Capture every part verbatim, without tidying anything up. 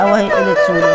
啊，我迄个厝咧。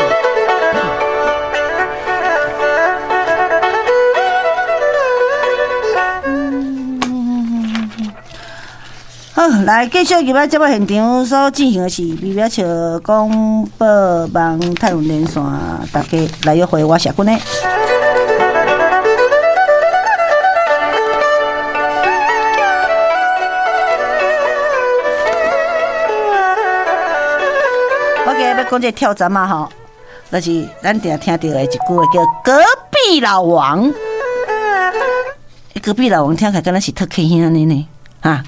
好，来继续今摆节目现场所进行的是微表笑广播网太阳连线，大家来约会我社群的。我今日要讲这跳闸嘛吼，就是咱定听到的一句话叫“隔壁老王”。隔壁老王听起来敢若是特客兄的呢，啊。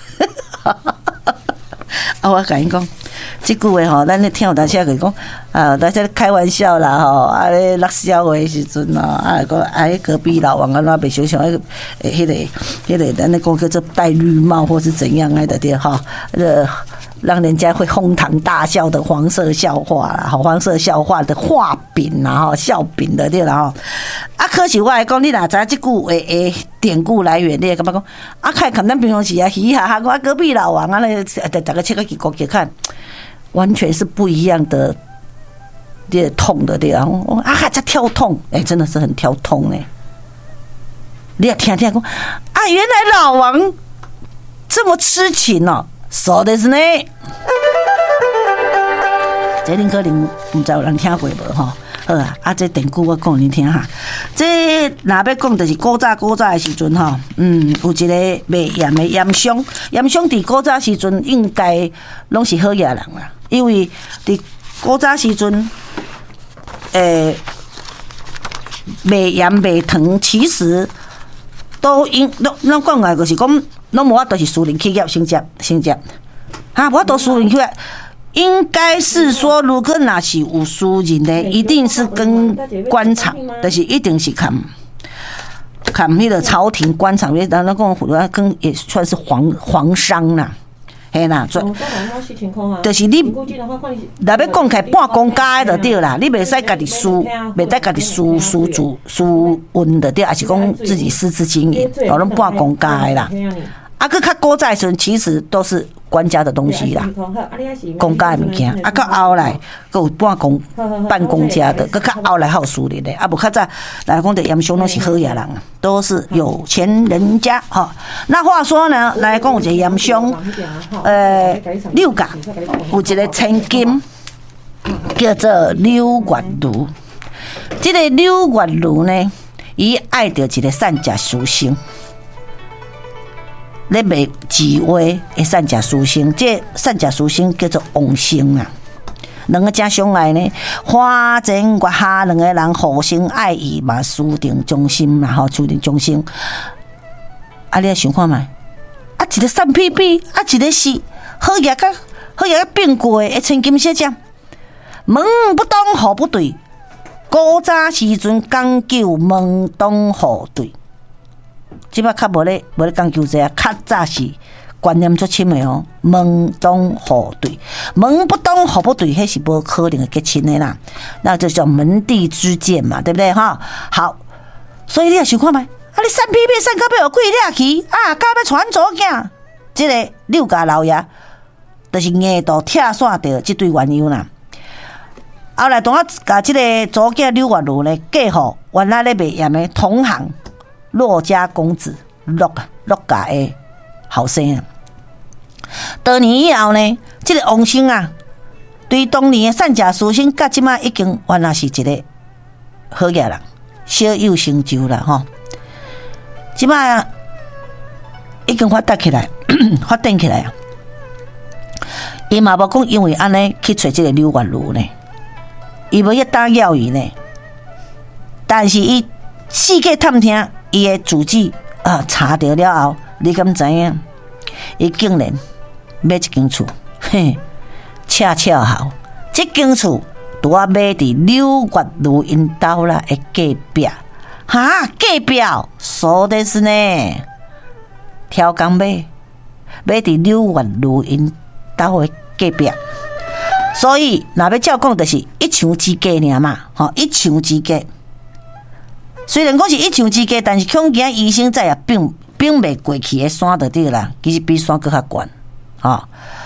啊，我甲因讲，即句话吼，咱咧听有当时啊，佮伊讲啊，咱在开玩笑啦吼，啊咧落笑话的时阵哦，啊讲啊，隔壁老王啊，那袂想想迄个，迄个，迄个，咱咧讲叫做戴绿帽或是怎样来的对哈，呃，让人家会哄堂大笑的黄色笑话啦，好黄色笑话的画饼啦，吼笑饼的对啦吼。啊，可是我来讲，你若知即句话诶典故来源，你会感觉讲啊，看看咱平常时啊，嘻哈哈，我隔壁老王啊，那大家切个几个去看，完全是不一样的，这痛的对啊，啊，这跳痛，哎、欸，真的是很跳痛呢。你要听听讲啊，原来老王这么痴情哦，そうですね。这恁可能唔知有人听过无吼？好啊，啊，这典故我讲你听哈。这若要讲就是古早古早的时阵吼，嗯，有一个卖盐的盐商，盐商伫古早时阵应该拢是好野人啦，因为伫古早时阵，诶、欸，卖盐卖糖其实都应拢拢讲来就是讲，拢无法度是私人企业成接成接，啊，无法度私人企业。应该是说，如果那是有私人的，一定是跟官场，但是一定是看看那个朝廷官场，那那讲跟也算是皇皇商啦，嘿啦，就是你若要讲起来半公家的就对啦，你袂使家己私，袂使家己私私主私运的对，还是讲自己私自经营，哦，拢半公家的啦。啊，佮较古早时其实都是官家的东西啦，公家的物件。啊，到后来佮有半公半公家的，佮较后来还有私人的。啊，无较早来讲的盐商拢是好野人，都是有钱人家哈。那话说呢，来讲有一个盐商，呃，柳家有一个千金叫做柳月如。这个柳月如呢，伊爱着一个善假书生。咧卖字画的善假书生，这善假书生叫做王生啊。两个真相爱呢，花前月下两个人互相爱意嘛，私定终身啦，吼，私定终身。啊，你想看觅？啊，一个善屁屁，啊，一个是好野个好野个变过的千金小姐，门不当户不对。古早时阵讲究门当户对。即摆较无咧，无咧讲究这啊，较早是观念足深的哦。门当户对，门不当户不对，迄是无可能的结亲的啦。那就叫门第之见嘛，对不对哈？好，所以你也想看觅，啊，你散屁屁散到要有几掠去啊，到要传左囝，即、這个柳家老爷，就是硬度拆散掉即对鸳鸯啦。后来当我甲即个左囝柳月如咧嫁互原来咧卖盐的同行。骆家公子，骆骆家的后生啊。多年以后呢，这个王生啊，对当年的善假书生，甲即马已经原来是一个好野人，小有成就啦吼。即马已经发达起来，发展起来啊。伊嘛无讲因为安尼去找这个柳月如呢，伊无去打扰伊呢，但是伊四界探听。伊的主旨啊，查到了后，你敢知影？伊竟然买一间厝，嘿，恰恰好，这间厝拄啊买伫柳月如因兜啦的隔壁，哈，隔壁，说的是呢，挑工买，买伫柳月如因兜的隔壁，所以若要照讲，就是一墙之隔尔嘛，吼，一墙之隔。虽然讲是一墙之隔，但是恐惊医生在也并并未过去的山就对啦，其实比山更较悬，吼、哦。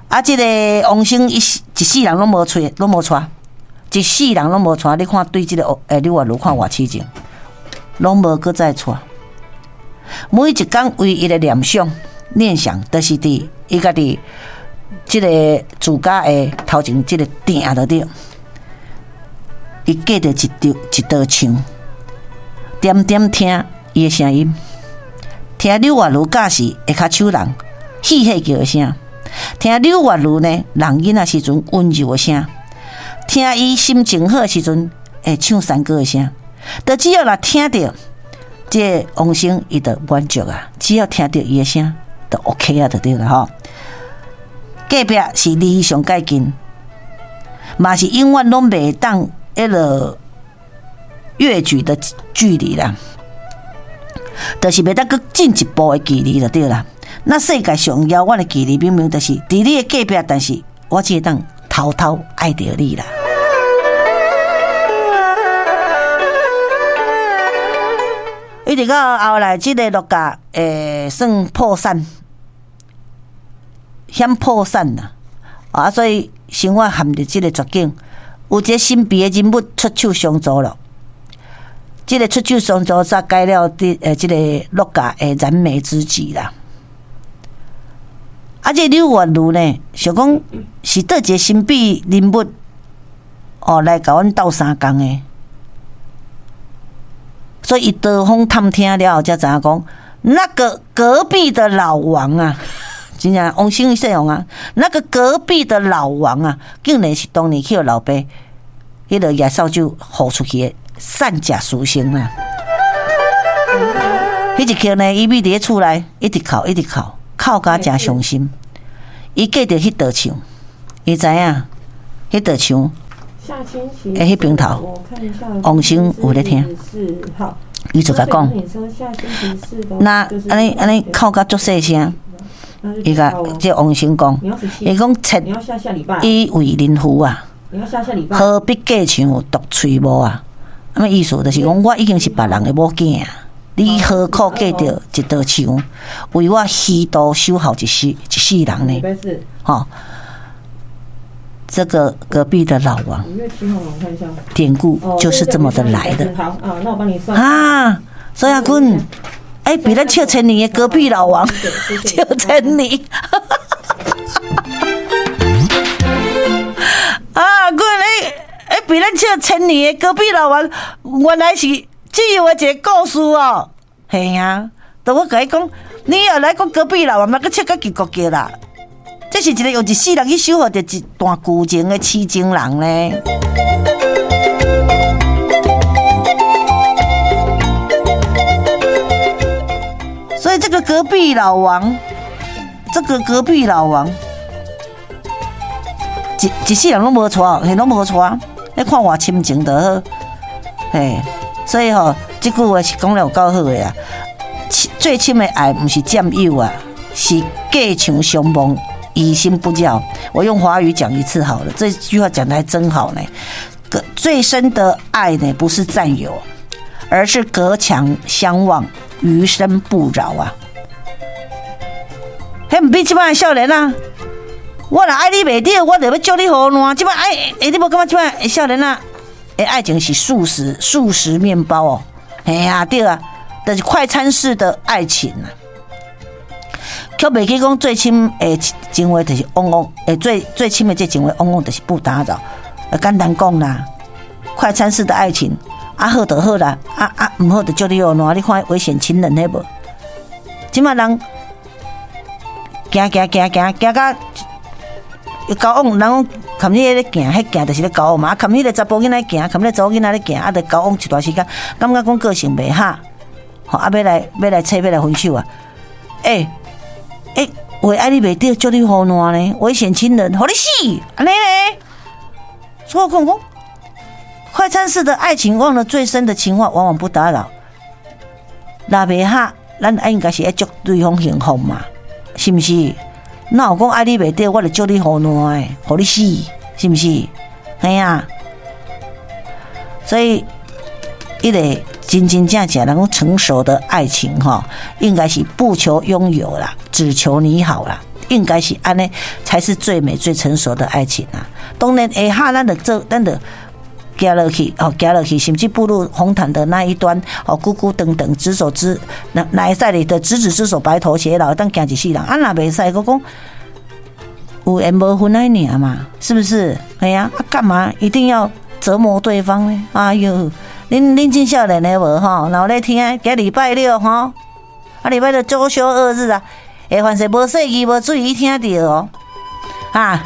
啊，即、这个王生一一世人拢无娶，拢无娶，一世人拢无娶。你看对即、这个诶，刘月如看偌起劲，拢无搁再娶。每一工唯一的念想、念想，都是伫伊家己即个自家的头前即个顶着着，伊架着一道一道墙，点点听伊的声音，听刘月如教时会较手人喜喜叫的声，听刘月如呢人囡仔时阵温柔的声，听伊心情好的时阵会唱山歌的声，都只要若听到。这王生伊就满足啊，只要听到伊的声，就 OK 啊，就对了吼。隔壁是离上介近，嘛是永远拢袂当迄落越距的距离啦，就是袂当搁进一步的距离就对啦。那世界上遥远的距离，明明就是伫你的隔壁，但是我只会当偷偷爱着你啦。一直到后来，即个落架诶，算破产，险破产啦啊！所以生活陷入即个绝境，有一个神秘的人物出手相助了。即、这个出手相助，才解了啲诶，即、这个落架诶燃眉之急啦。啊，这刘月如呢，想讲是倒一个神秘人物哦，来甲阮斗相共诶。所以多方探听了后，才知影讲，那个隔壁的老王啊，真正王生伊说用啊，那个隔壁的老王啊，竟然是当年去老爸迄个叶绍酒付出去的善假书生啊。迄一刻呢，伊咪伫厝内一直哭，一直哭，哭甲真伤心。伊记着迄道墙，伊知影迄道墙。诶，迄边头，王生有咧听，伊就甲讲，那安尼安尼哭甲足细声，伊甲即王生讲，伊讲切，伊为人夫啊，何必隔墙独吹毛啊？咁么意思就是讲，我已经是别人的某囝啊，你何苦隔着一道墙，为我虚度守候一世一世人呢？吼。这个隔壁的老王，典故就是这么的来的。 好啊，那我帮你算啊。所以阿君，哎，比咱笑千年的隔壁老王，笑千年。啊，君你哎，比咱笑千年的隔壁老王，原来是只有一个故事哦。系啊，都我甲你讲，你要来讲隔壁老王，嘛个笑个结果叫啦。这是一个用一世人去守护着一段旧情的痴情人呢。所以这个隔壁老王，这个隔壁老王，一一世人拢无错，嘿，拢无错。你看我亲情就好，嘿，所以吼、哦，这句话是讲了有够好的啊。最深的爱不是占有啊，是隔墙相望。以心不交，我用华语讲一次好了。这句话讲得还真好呢。最深的爱呢，不是占有，而是隔墙相望，余生不扰啊。迄唔比即摆少年啊！我若爱你袂着，我就要祝你好烂。即摆爱，哎，你无感觉即摆少年啊？诶，爱情是素食，素食面包哦。哎呀，对啊，就是快餐式的爱情啊。却袂记讲最亲诶情话就是汪汪，诶最最亲的这情话汪汪就是不打扰。简单讲啦，快餐式的爱情，啊好就好啦，啊啊唔好就叫你好烂。你看危险情人迄无？即摆人行行行行行到交往，人讲含你咧行，迄行就是咧交往嘛。啊，含你咧查甫囡仔行，含你查某囡仔咧行，啊，就交往一段时间，感觉讲个性袂合，吼啊，要来要来切，要来分手啊，诶、欸。哎、欸，我爱你袂着，叫你好烂呢，危险亲人，互你死，安尼呢？所以我讲讲，快餐式的爱情，忘了最深的情话，往往不打扰。若袂合，咱应该是要祝对方幸福嘛，是不是？那有讲爱你袂着，我就叫你好烂的，互你死，是不是？哎呀，所以一个真真正正能够成熟的爱情哈，应该是不求拥有啦，只求你好啦。 应该是安尼才是最美最成熟的爱情啊。当然下下咱就做，咱就行落去哦，行落去，甚至步入红毯的那一端哦，孤孤单单，执手之那哪会使你的执子之手，白头偕老，当行一世人。啊，若袂使，我讲有缘无分那尔嘛，是不是？哎呀，啊，干嘛一定要折磨对方呢？哎呦，恁恁真少年的无吼，然后咧听，今礼拜六吼，啊礼拜六周休二日啊，下凡是无细语无注意听到哦，啊。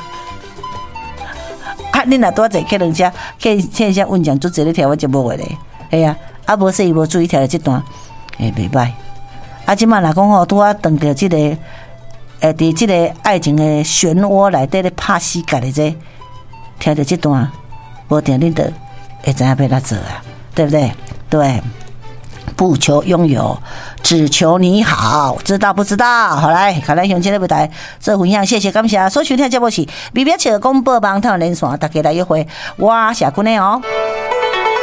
啊！恁若拄仔坐客人车，去去遐运将做这咧听我节目话咧，哎呀，啊无说伊无注意听到这段，诶袂歹。啊，即摆若讲吼，拄仔撞到即个，诶，伫即个爱情的漩涡内底咧拍死家的这，听到这段，无定恁得会知影要哪做啊，对不对？对。不求拥有，只求你好，知道不知道？好来，看咱向前的舞台做分享，谢谢感谢。所收听节目是《美美笑广播网台连线》，大家来约会，我是君的哦。